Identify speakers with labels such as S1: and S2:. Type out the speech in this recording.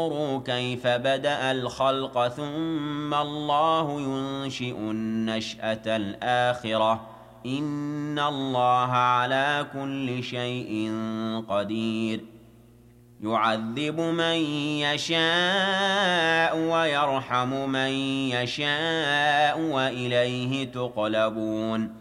S1: كيف بدأ الخلق ثم الله ينشئ النشأة الآخرة إن الله على كل شيء قدير يعذب من يشاء ويرحم من يشاء وإليه تقلبون